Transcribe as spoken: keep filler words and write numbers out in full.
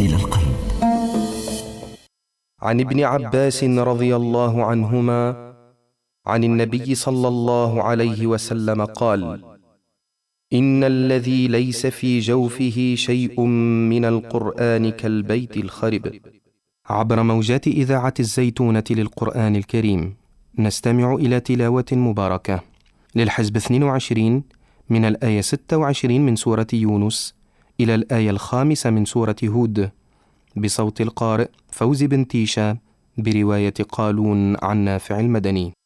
إلى القلب. عن ابن عباس رضي الله عنهما عن النبي صلى الله عليه وسلم قال: إن الذي ليس في جوفه شيء من القرآن كالبيت الخرب. عبر موجات إذاعة الزيتونة للقرآن الكريم نستمع إلى تلاوة مباركة للحزب اثنين وعشرين من الآية ستة وعشرين من سورة يونس إلى الآية الخامسة من سورة هود، بصوت القارئ فوزي بن تيشا، برواية قالون عن نافع المدني.